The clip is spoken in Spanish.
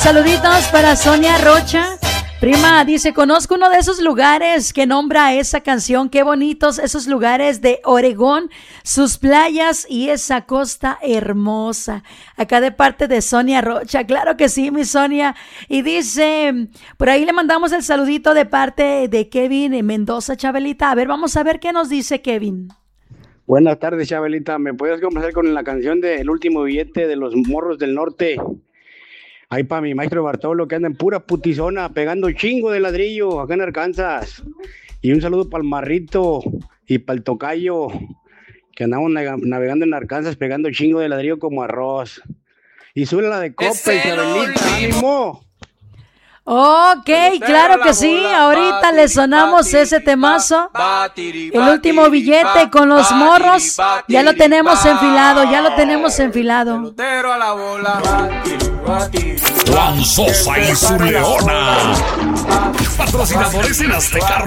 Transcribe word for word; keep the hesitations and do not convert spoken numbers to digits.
saluditos para Sonia Rocha. Prima, dice, conozco uno de esos lugares que nombra esa canción. Qué bonitos esos lugares de Oregón, sus playas y esa costa hermosa. Acá de parte de Sonia Rocha. Claro que sí, mi Sonia. Y dice, por ahí le mandamos el saludito de parte de Kevin Mendoza, Chabelita. A ver, vamos a ver qué nos dice Kevin. Buenas tardes, Chabelita. ¿Me puedes complacer con la canción de El último billete de los Morros del Norte? Ahí para mi maestro Bartolo, que anda en pura putizona, pegando chingo de ladrillo acá en Arkansas. Y un saludo para el Marrito y para el Tocayo, que andamos navegando en Arkansas, pegando chingo de ladrillo como arroz. Y sube la de copa, Chabelita, ánimo. Ok, claro que sí, ahorita le sonamos ese temazo, el último billete con los morros, ya lo tenemos enfilado, ya lo tenemos enfilado. Juan Sosa y su Leona, patrocinadores en Azteca